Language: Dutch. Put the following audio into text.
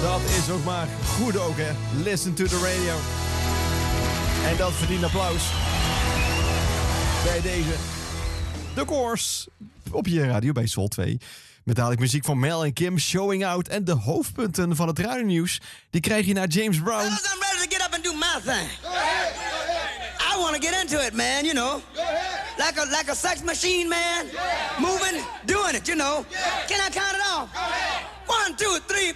Dat is ook maar goed ook, hè. Listen to the radio. En dat verdient applaus. Bij deze. De Course. Op je radio bij Soul 2. Met dadelijk muziek van Mel en Kim, Showing Out. En de hoofdpunten van het radionieuws. Die krijg je naar James Brown. I'm ready to get up and do my thing. I want to get into it, man, you know. Like a sex machine, man. Moving, doing it, you know. Can I count it off? 1, 2, 3,